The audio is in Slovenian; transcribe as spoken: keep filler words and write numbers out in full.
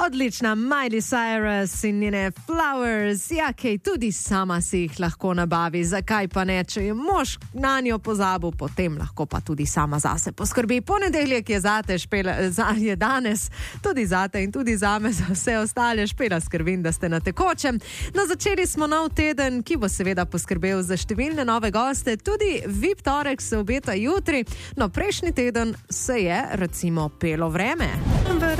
Odlična Miley Cyrus in njene Flowers, ja, kaj tudi sama si jih lahko nabavi, zakaj pa ne, če je mož na njo pozabil, potem lahko pa tudi sama zase poskrbi. Ponedeljek je zate, špela, za, je danes, tudi zate in tudi zame, za vse ostale, Špela skrbim, da ste na tekočem. No, začeli smo nov teden, ki bo seveda poskrbel za številne nove goste, tudi V I P torek se obeta jutri, no prejšnji teden se je recimo pelo vreme.